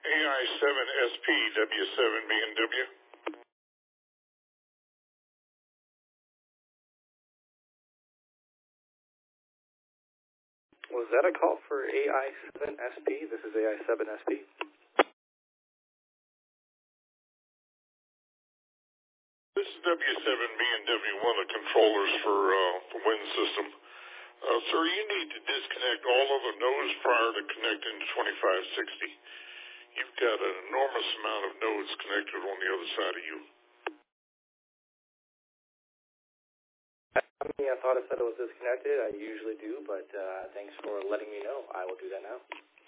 AI7SP W7B&W. Was that a call for AI7SP? This is AI7SP. This is W7B&W, one of the controllers for the wind system. Sir, you need to disconnect all of the nodes prior to connecting to 2560. You've got an enormous amount of nodes connected on the other side of you. I mean, I thought it said it was disconnected. I usually do, but thanks for letting me know. I will do that now.